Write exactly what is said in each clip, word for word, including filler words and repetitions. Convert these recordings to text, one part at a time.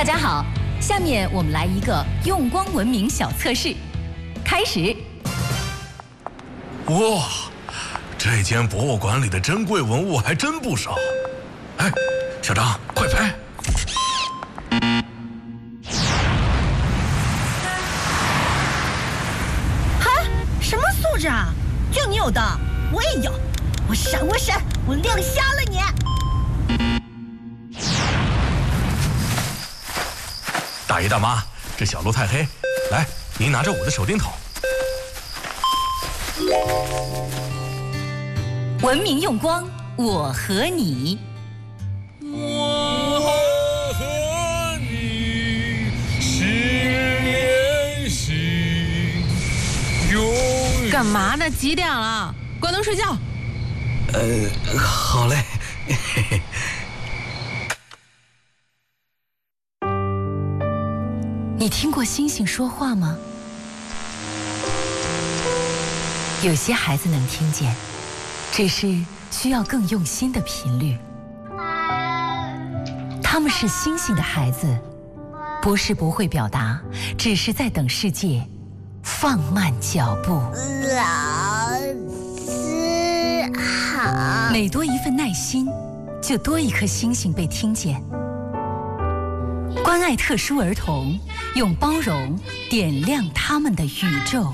大家好，下面我们来一个用光文明小测试，开始。 哇，这间博物馆里的珍贵文物还真不少。哎，小张，快拍！ 哈，什么素质啊？就你有的，我也有。我闪，我闪，我亮瞎了你！ 大爷大妈，这小路太黑，来，您拿着我的手电筒。 文明用光，我和你。 我和你心连心，永远。 干嘛呢？几点了？关灯睡觉。 呃，好嘞。嘿嘿。 你听过星星说话吗？有些孩子能听见，只是需要更用心的频率。他们是星星的孩子，不是不会表达，只是在等世界放慢脚步。 老师好。 每多一份耐心，就多一颗星星被听见。关爱特殊儿童，用包容点亮他们的宇宙。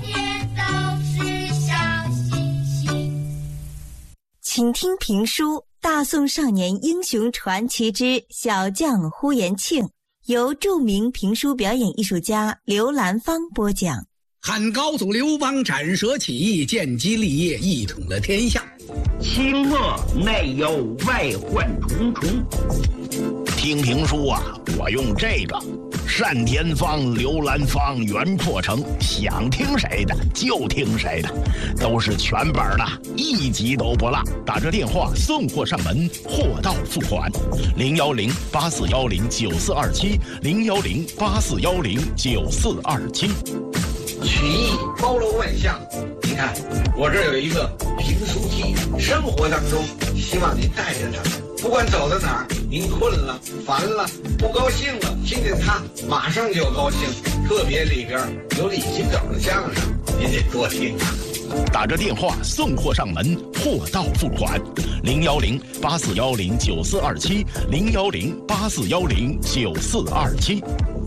请听评书《大宋少年英雄传奇之小将呼延庆》，由著名评书表演艺术家刘兰芳播讲。 汉高祖刘邦斩蛇起义，建基立业，一统了天下。 清末内忧外患重重。 听评书啊，我用这个单田芳、刘兰芳、袁阔成，想听谁的就听谁的，都是全本的，一集都不落。打这电话送货上门，货到付款。零幺零八四幺零九四二七，零幺零八四幺零九四二七。 曲艺包罗万象，你看我这儿有一个评书机，生活当中希望您带着它，不管走到哪儿，您困了、烦了、不高兴了，听见它马上就高兴。特别里边有李清照的相声，您得多听啊。 打着电话送货上门，货到付款。零幺零八四幺零九四二七，零幺零八四幺零九四二七。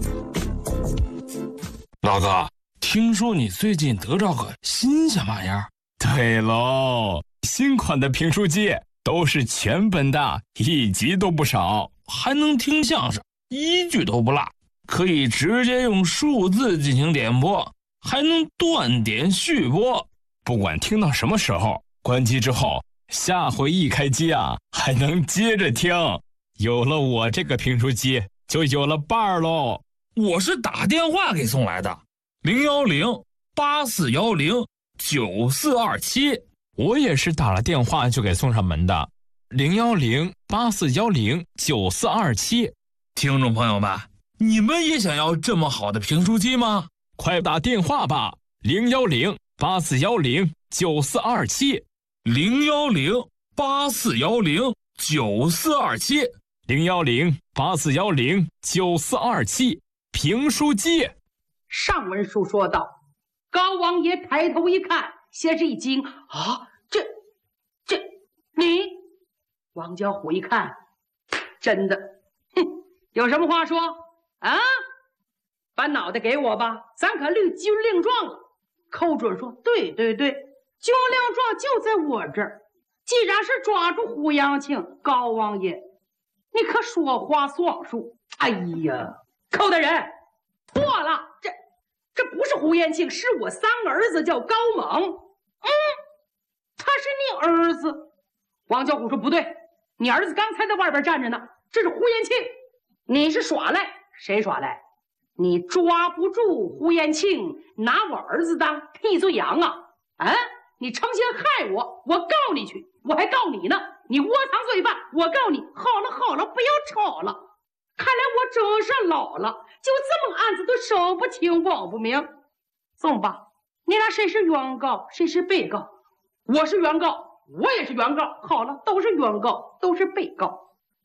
老哥，听说你最近得着个新鲜玩意儿？ 对喽，新款的评书机都是全本的，一集都不少， 还能听相声，一句都不落，可以直接用数字进行点播，还能断点续播。 不管听到什么时候，关机之后，下回一开机啊，还能接着听。有了我这个评书机，就有了伴儿喽。 我是打电话给送来的，零幺零八四幺零九四二七。 我也是打了电话就给送上门的，零幺零八四幺零九四二七。 听众朋友们，你们也想要这么好的评书机吗？ 快打电话吧，零幺零八四幺零九四二七， 零幺零八四幺零九四二七， 零幺零八四幺零九四二七。评书机。 上文书说道，高王爷抬头一看，先是一惊，啊，这这你？王小虎一看，真的，哼，有什么话说啊？把脑袋给我吧，咱可立军令状了。寇准说，对对对，军令状就在我这儿。既然是抓住胡延庆，高王爷，你可说话算数。哎呀，寇大人，错了，这这不是胡延庆，是我三儿子叫高猛。嗯，他是你儿子。王小虎说，不对，你儿子刚才在外边站着呢，这是胡延庆，你是耍赖。谁耍赖？你抓不住胡延庆，拿我儿子当替罪羊啊！啊，你成心害我，我告你去，我还告你呢，你窝藏罪犯，我告你。好了好了，不要吵了，看来我真是老了，就这么个案子都说不清问不明。这么吧，你俩谁是原告，谁是被告？我是原告，我也是原告。好了，都是原告，都是被告。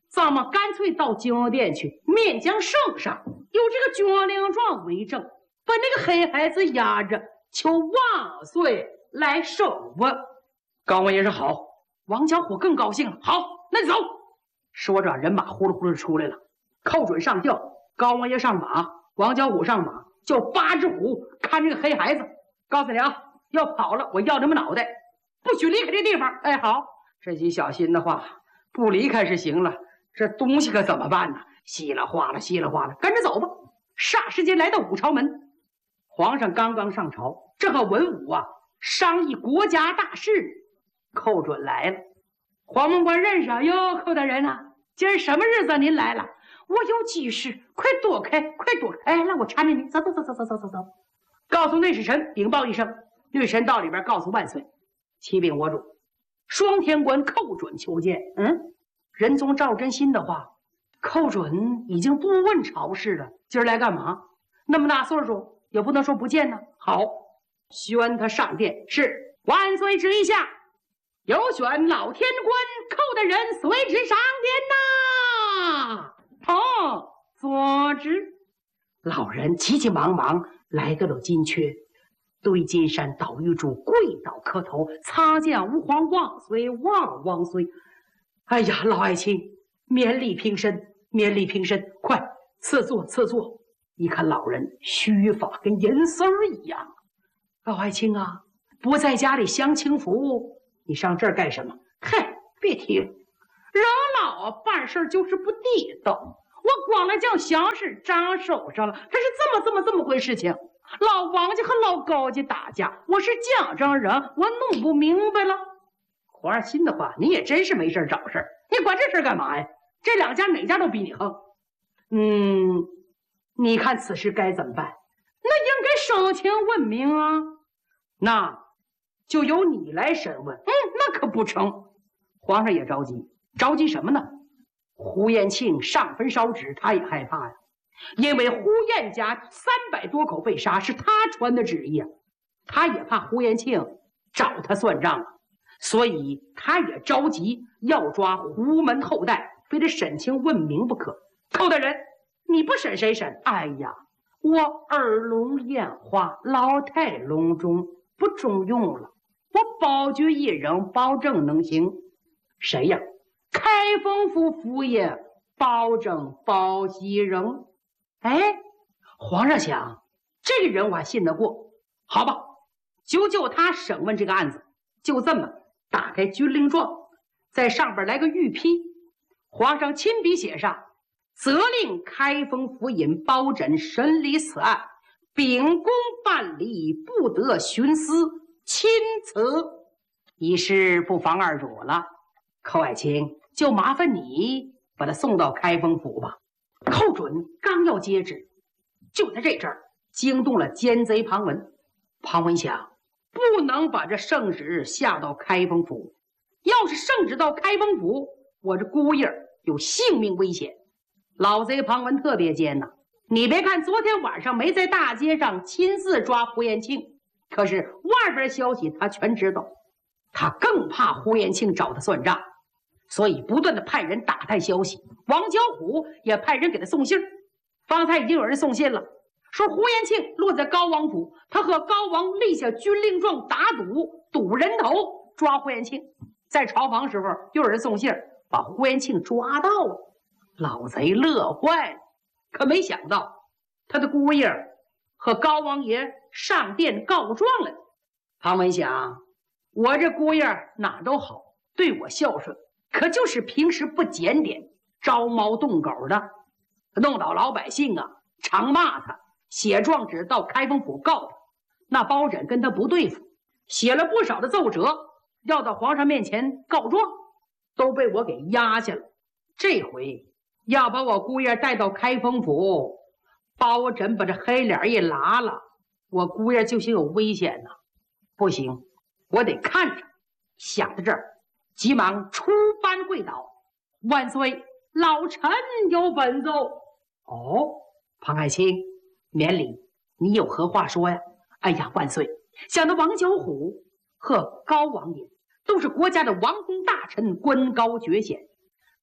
咱们干脆到京殿去，岷江圣上有这个军令状为证，把那个黑孩子押着，求万岁来审问。高王爷说好，王小虎更高兴了。好，那就走。说着，人马呼噜呼噜出来了，寇准上轿，高王爷上马，王小虎上马，叫八只虎看这个黑孩子。告诉你啊，要跑了，我要你们脑袋，不许离开这地方。哎，好，这句小心的话，不离开是行了，这东西可怎么办呢？稀里哗啦，稀里哗啦，跟着走吧。霎时间来到武朝门，皇上刚刚上朝，正和文武啊商议国家大事。寇准来了，黄门官认识啊，哟，寇大人啊，今儿什么日子您来了？我有急事，快躲开，快躲开！哎，来，我搀着你，走走走走走走走走。告诉内侍臣禀报一声，内侍臣到里边告诉万岁，启禀我主，双天官寇准求见。嗯，仁宗赵真心的话，寇准已经不问朝事了，今儿来干嘛？那么大岁数，也不能说不见呢。好，宣他上殿。是，万岁旨意下，有选老天官寇大人随旨上殿呐。哦，坐之。老人急急忙忙来到了金阙，对金山岛玉柱跪倒磕头，参见吾皇万岁万万岁！哎呀，老爱卿，免礼平身，免礼平身，快赐座赐座！一看老人须发跟银丝儿一样，老爱卿啊，不在家里享清福，你上这儿干什么？嗨，别提了，人老啊，办事就是不地道。我光了叫祥事扎手上了，这是这么这么这么回事情。老王家和老高家打架，我是江州人，我弄不明白了。皇上心的话，你也真是没事找事儿，你管这事干嘛呀？这两家哪家都比你横。嗯，你看此事该怎么办？那应该生情问明啊，那就由你来审问。嗯，那可不成。皇上也着急，着急什么呢？胡延庆上坟烧纸，他也害怕呀，因为胡彦家三百多口被杀，是他传的旨意啊，他也怕胡延庆找他算账啊，所以他也着急要抓胡门后代，非得审清问明不可。寇大人，你不审谁审？哎呀，我耳聋眼花，老态龙钟，不中用了。我保举一人，保证能行。谁呀？开封府府爷保证包熙人。哎，皇上想，这个人我还信得过。好吧，就就他审问这个案子。就这么打开军令状，在上边来个御批，皇上亲笔写上，责令开封府尹包拯审理此案，秉公办理，不得徇私，钦此。一事不妨二主了。寇爱卿，就麻烦你把他送到开封府吧。寇准刚要接旨，就在这阵儿惊动了奸贼庞文。庞文想，不能把这圣旨下到开封府，要是圣旨到开封府，我这姑爷有性命危险。老贼庞文特别奸呐，你别看昨天晚上没在大街上亲自抓胡延庆，可是外边消息他全知道，他更怕胡延庆找他算账，所以不断的派人打探消息。王小虎也派人给他送信，方才已经有人送信了，说胡延庆落在高王府，他和高王立下军令状打赌，赌人头抓胡延庆。在朝房时候又有人送信，把胡延庆抓到了。老贼乐坏了，可没想到他的姑爷和高王爷上殿告状了。庞文想，我这姑爷哪都好，对我孝顺，可就是平时不检点，招猫动狗的，弄倒老百姓啊，常骂他，写状纸到开封府告他。那包拯跟他不对付，写了不少的奏折，要到皇上面前告状，都被我给压下了。这回要把我姑爷带到开封府，包拯把这黑脸一拉了，我姑爷就些有危险呐。不行，我得看着。想到这儿，急忙出班跪倒，万岁，老臣有本奏。哦，庞爱卿，免礼，你有何话说呀？哎呀，万岁，想到王小虎和高王爷都是国家的王公大臣，官高爵显，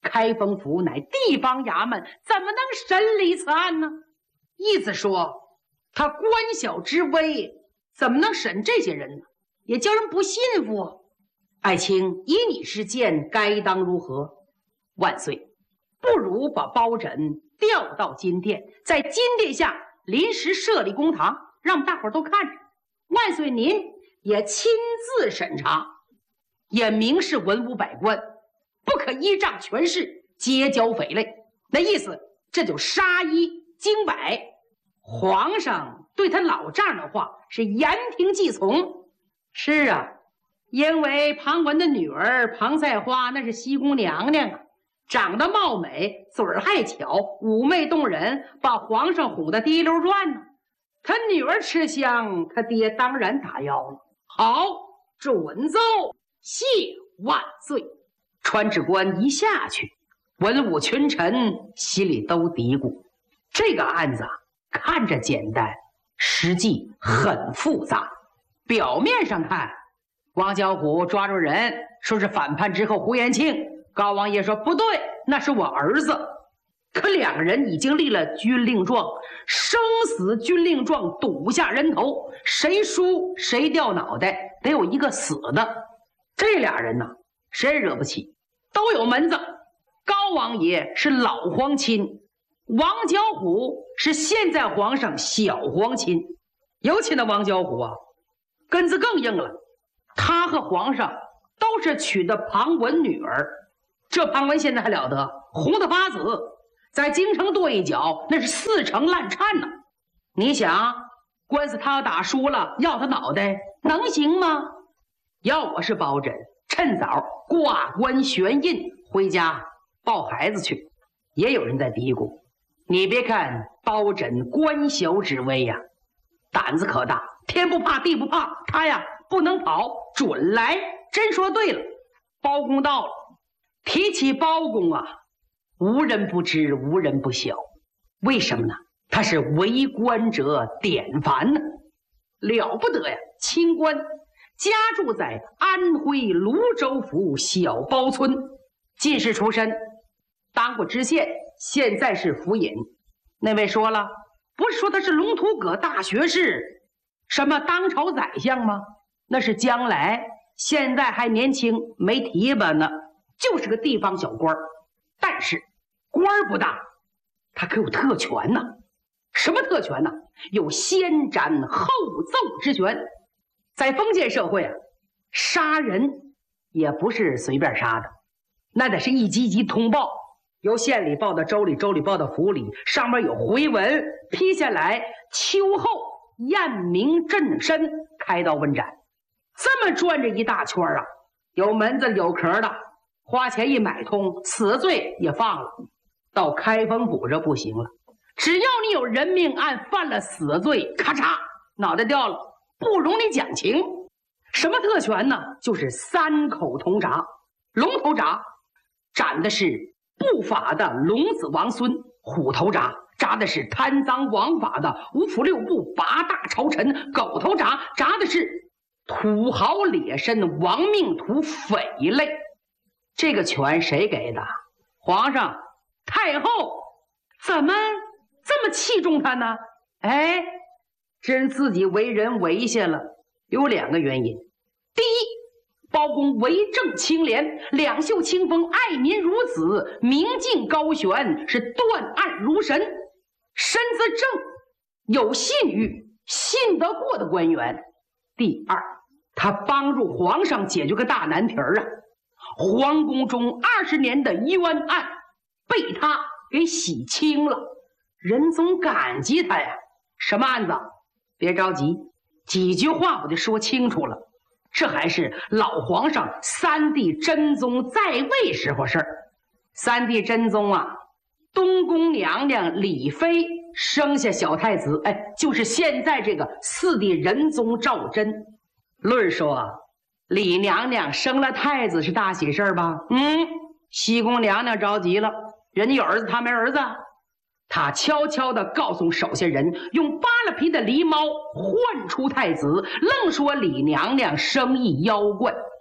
开封府乃地方衙门，怎么能审理此案呢？意思说，他官小之威，怎么能审这些人呢？也叫人不信服啊！爱卿，依你之见，该当如何？万岁，不如把包拯调到金殿，在金殿下临时设立公堂，让我们大伙儿都看着。万岁您也亲自审查，也明示文武百官，不可依仗权势结交匪类。那意思，这就杀一儆百。皇上对他老丈人的话是言听计从。是啊，因为庞文的女儿庞菜花那是西宫娘娘啊，长得貌美，嘴儿还巧，妩媚动人，把皇上唬得滴溜转呢。他女儿吃香，他爹当然打腰了。好，准奏，谢万岁。传旨官一下去，文武群臣心里都嘀咕：这个案子啊，看着简单，实际很复杂。表面上看，王小虎抓住人，说是反叛之后胡延庆。高王爷说不对，那是我儿子。可两个人已经立了军令状，生死军令状赌下人头，谁输谁掉脑袋，得有一个死的。这俩人呢，谁也惹不起，都有门子。高王爷是老皇亲，王小虎是现在皇上小皇亲。尤其那王小虎啊，根子更硬了。他和皇上都是娶的庞文女儿，这庞文现在还了得，红得发紫，在京城跺一脚，那是四成烂颤呢。你想，官司他要打输了，要他脑袋能行吗？要我是包拯，趁早挂冠悬印，回家抱孩子去。也有人在嘀咕，你别看包拯官小之威呀，胆子可大，天不怕地不怕，他呀不能跑，准来。真说对了，包公到了。提起包公啊，无人不知，无人不晓。为什么呢？他是为官者典范呢，了不得呀！清官，家住在安徽泸州府小包村，进士出身，当过知县，现在是府尹。那位说了，不是说他是龙图阁大学士，什么当朝宰相吗？那是将来，现在还年轻，没提拔呢，就是个地方小官。但是官不大，他可有特权呢。什么特权呢？有先斩后奏之权。在封建社会啊，杀人也不是随便杀的，那得是一级一级通报，由县里报到州里，州里报到府里，上面有回文批下来，秋后验明正身，开刀问斩。这么转着一大圈啊，有门子有壳的，花钱一买通，死罪也放了。到开封府这不行了，只要你有人命案犯了死罪，咔嚓脑袋掉了，不容你讲情。什么特权呢？就是三口铜铡。龙头铡斩的是不法的龙子王孙，虎头铡铡的是贪赃枉法的五府六部八大朝臣，狗头铡铡的是土豪劣绅亡命土匪类。这个权谁给的？皇上太后。怎么这么器重他呢？哎，这人自己为人为下了，有两个原因。第一，包公为政清廉，两袖清风，爱民如子，明镜高悬，是断案如神，身子正，有信誉，信得过的官员。第二，他帮助皇上解决个大难题儿啊，皇宫中二十年的冤案被他给洗清了，人总感激他呀。什么案子？别着急，几句话我就说清楚了。这还是老皇上三帝真宗在位时候事儿。三帝真宗啊，东宫娘娘李妃生下小太子，哎，就是现在这个四帝仁宗赵祯。论说啊，李娘娘生了太子是大喜事儿吧？嗯，西宫娘娘着急了，人家有儿子，他没儿子。他悄悄地告诉手下人，用扒了皮的狸猫唤出太子，愣说李娘娘生意妖怪。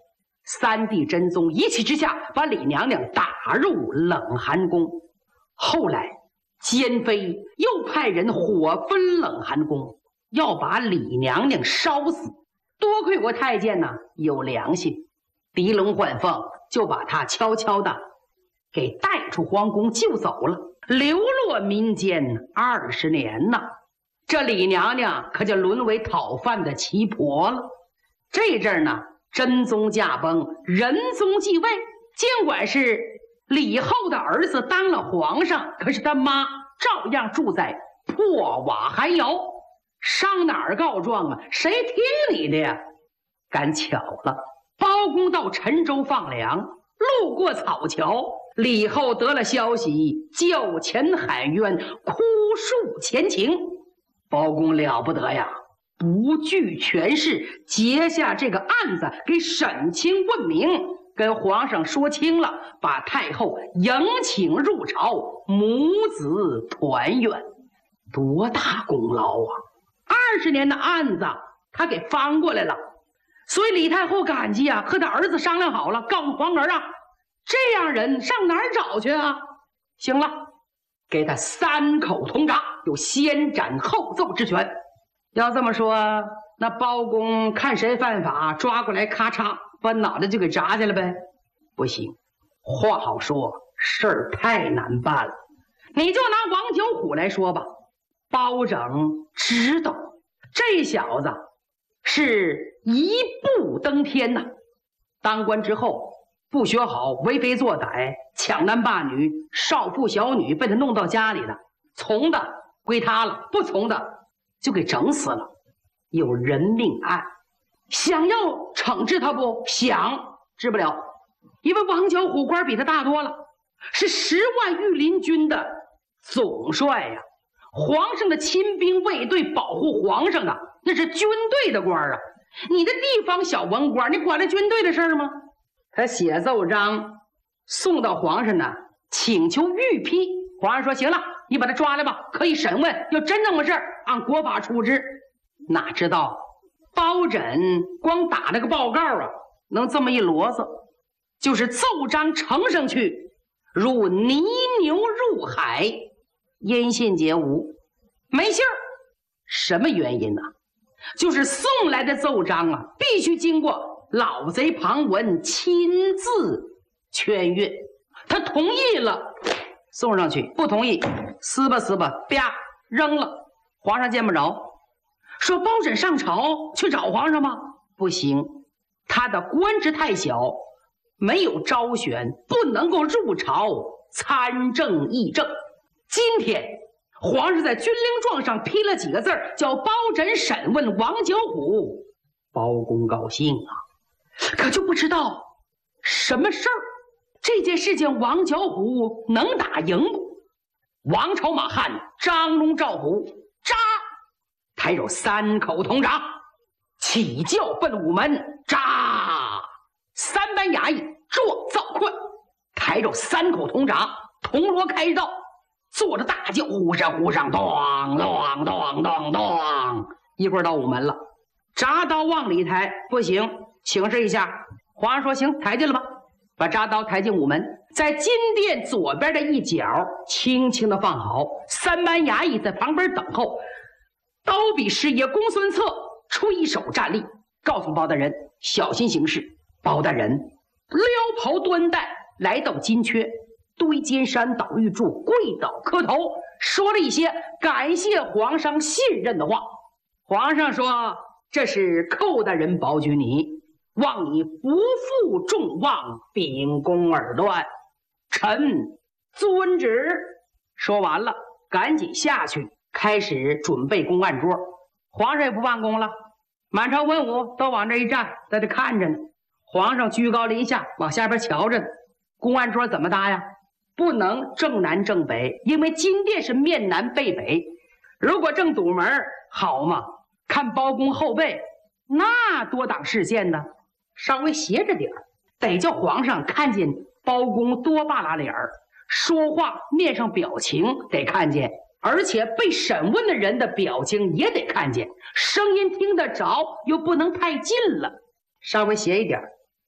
三弟真宗一气之下把李娘娘打入冷寒宫。后来奸妃又派人火焚冷寒宫，要把李娘娘烧死。多亏我太监呢有良心，狄龙换凤就把他悄悄的给带出皇宫救走了，流落民间二十年呢。这李娘娘可就沦为讨饭的奇婆了。这阵儿呢，真宗驾崩，仁宗继位，尽管是李后的儿子当了皇上，可是他妈照样住在破瓦寒窑，上哪儿告状啊？谁听你的呀？赶巧了，包公到陈州放粮，路过草桥，李后得了消息，叫前喊冤，哭诉前情。包公了不得呀，不惧权势，结下这个案子，给审清问明，跟皇上说清了，把太后迎请入朝，母子团圆，多大功劳啊！二十年的案子他给翻过来了，所以李太后感激啊，和他儿子商量好了，告诉皇儿啊，这样人上哪儿找去啊？行了，给他三口通铡，有先斩后奏之权。要这么说，那包公看谁犯法，抓过来咔嚓把脑袋就给砸下来呗？不行，话好说，事儿太难办了。你就拿王九虎来说吧，包拯知道这小子是一步登天呐。当官之后不学好，为非作歹，抢男霸女，少妇小女被他弄到家里了，从的归他了，不从的就给整死了。有人命案，想要惩治他不？想，治不了，因为王小虎官比他大多了，是十万御林军的总帅呀、啊，皇上的亲兵卫队保护皇上的，那是军队的官啊。你的地方小文官，你管了军队的事吗？他写奏章送到皇上呢，请求御批。皇上说行了，你把他抓来吧，可以审问，要真那么事儿，按国法处置。哪知道包拯光打了个报告啊，能这么一骡子，就是奏章呈上去，如泥牛入海，音信皆无，没信儿。什么原因呢？就是送来的奏章啊，必须经过老贼庞文亲自圈阅，他同意了送上去，不同意撕吧撕吧啪扔了，皇上见不着。说包拯上朝去找皇上吗？不行，他的官职太小，没有招选，不能够入朝参政议政。今天皇上在军令状上批了几个字儿，叫包拯审问王九虎。包公高兴啊，可就不知道什么事儿。这件事情王九虎能打赢不？王朝马汉张龙赵虎扎，抬手三口铜铡，起轿奔午门，扎三班衙役撞造困，抬手三口铜铡，铜锣开道，坐着大轿呼上呼上，咚咚咚咚咚，一会儿到午门了。铡刀往里抬，不行，请示一下。皇上说行，抬进了吧。把铡刀抬进午门，在金殿左边的一角轻轻的放好，三班衙役在旁边等候。刀笔师爷公孙策吹手站立，告诉包大人小心行事。包大人撩袍端带来到金阙，堆肩山倒玉柱，跪倒磕头，说了一些感谢皇上信任的话。皇上说这是寇大人保举你，望你不负众望，秉公而断，臣遵旨。说完了，赶紧下去开始准备公案桌。皇上也不办公了，满朝文武都往这一站，在这看着呢。皇上居高临下往下边瞧着呢。公案桌怎么搭呀？不能正南正北，因为金殿是面南背北，如果正堵门好嘛，看包公后背那多挡视线呢，稍微斜着点儿，得叫皇上看见包公多半拉脸儿，说话面上表情得看见，而且被审问的人的表情也得看见，声音听得着，又不能太近了，稍微斜一点，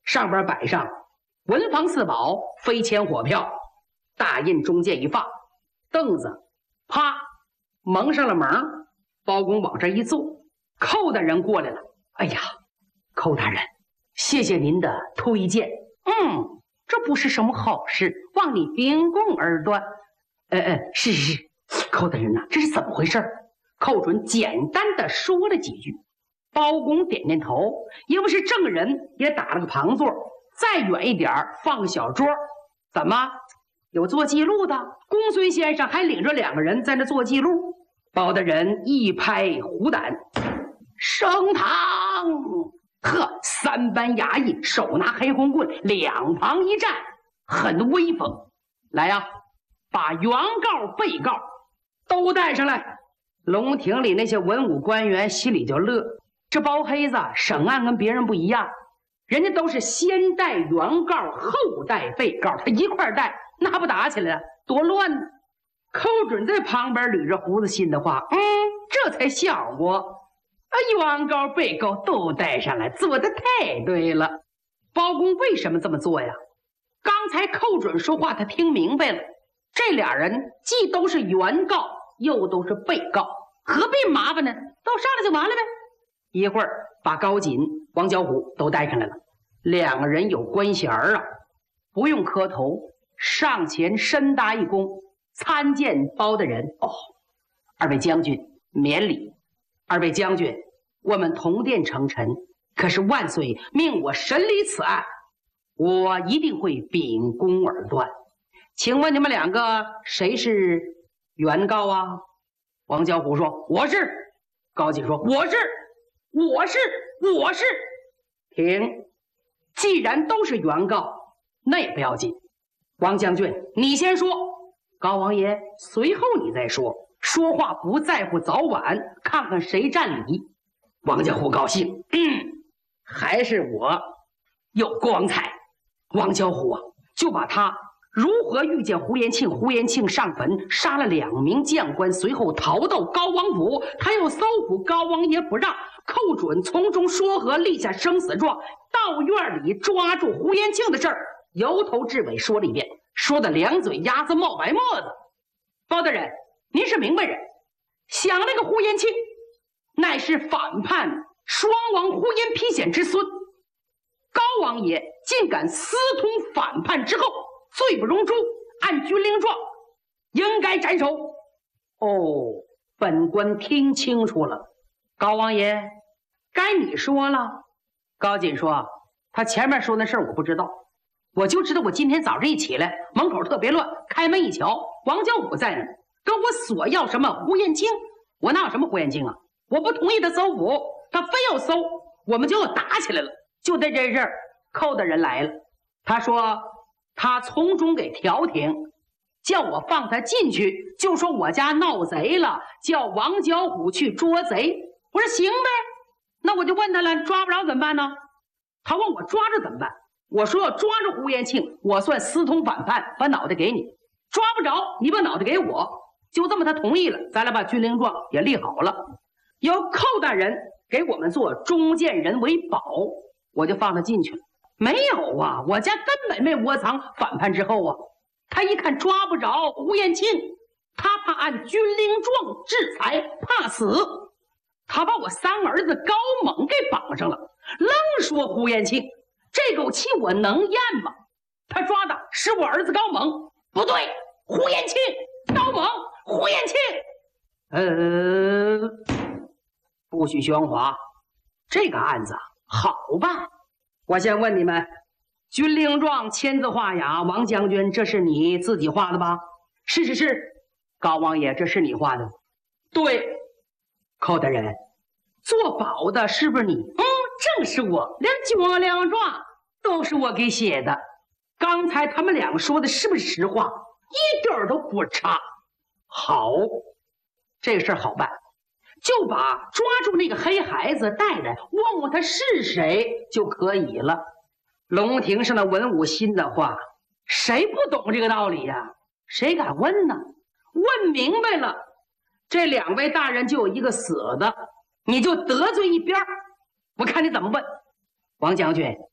上边摆上文房四宝、飞钱火票，大印中间一放，凳子啪蒙上了门，包公往这一坐，寇大人过来了。哎呀，寇大人，谢谢您的推荐。嗯，这不是什么好事，望你秉公而断。呃呃，是是是，寇大人呐、啊，这是怎么回事？寇准简单的说了几句，包公点点头，因为是证人，也打了个旁座，再远一点放小桌。怎么有做记录的？公孙先生还领着两个人在那做记录。包大人一拍虎胆，升堂！呵，三班衙役手拿黑红棍，两旁一站，很威风。来呀、啊，把原告、被告都带上来。龙庭里那些文武官员心里就乐，这包黑子审案跟别人不一样，人家都是先带原告后带被告，他一块带，那还不打起来了，多乱呢。寇准在旁边捋着胡子心的话，嗯，这才效果。啊，原告被告都带上来，做的太对了。包公为什么这么做呀？刚才寇准说话他听明白了，这俩人既都是原告又都是被告，何必麻烦呢？都上来就完了呗。一会儿把高瑾、王小虎都带上来了，两个人有官衔啊，不用磕头，上前深搭一躬，参见包大人。哦，二位将军免礼。二位将军，我们同殿成臣，可是万岁命我审理此案，我一定会秉公而断。请问你们两个谁是原告啊？王小虎说我是。高瑾说我是，我是，我是。停，既然都是原告，那也不要紧。王将军你先说，高王爷随后你再说。说话不在乎早晚，看看谁占理。王小虎高兴，嗯，还是我有光彩。王小虎啊，就把他如何遇见胡延庆，胡延庆上坟杀了两名将官，随后逃到高王府，他又搜捕高王爷不让，寇准从中说和，立下生死状，到院里抓住胡延庆的事儿，由头至尾说了一遍，说的两嘴鸭子冒白沫子。包大人，您是明白人，想那个胡延庆乃是反叛双王呼延丕显之孙，高王爷竟敢私通反叛之后，罪不容诛，按军令状应该斩首。哦，本官听清楚了，高王爷该你说了。高瑾说他前面说那事儿我不知道，我就知道我今天早上一起来，门口特别乱，开门一瞧，王小虎在那跟我索要什么胡延庆，我哪有什么胡延庆啊？我不同意他搜捕，他非要搜，我们就要打起来了。就在这事儿，寇大人来了，他说他从中给调停，叫我放他进去，就说我家闹贼了，叫王小虎去捉贼。我说行呗，那我就问他了，抓不着怎么办呢？他问我抓着怎么办，我说要抓着胡延庆，我算私通反叛，把脑袋给你；抓不着，你把脑袋给我。就这么他同意了，咱俩把军令状也立好了，由寇大人给我们做中间人为保，我就放他进去了。没有啊，我家根本没窝藏反叛之后啊。他一看抓不着胡延庆，他怕按军令状制裁，怕死，他把我三儿子高猛给绑上了，愣说胡延庆，这口气我能咽吗？他抓的是我儿子高猛，不对，胡延庆，高猛，胡延庆。呃，不许喧哗，这个案子好办。我先问你们，军令状签字画押，王将军，这是你自己画的吧？是是是。高王爷，这是你画的？对。寇大人，做保的是不是你？嗯，正是我，连军令状都是我给写的。刚才他们两个说的是不是实话？一点都不差。好，这事儿好办，就把抓住那个黑孩子带来，问问他是谁就可以了。龙庭上的文武心的话，谁不懂这个道理呀、啊？谁敢问呢？问明白了，这两位大人就有一个死的，你就得罪一边，我看你怎么问。王将军，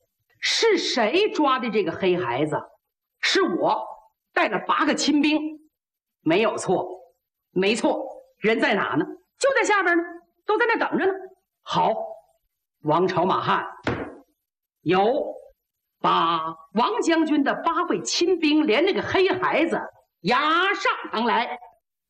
是谁抓的这个黑孩子？是我带了八个亲兵，没有错，没错。人在哪呢？就在下边呢，都在那等着呢。好，王朝马汉有把王将军的八位亲兵连那个黑孩子押上堂来。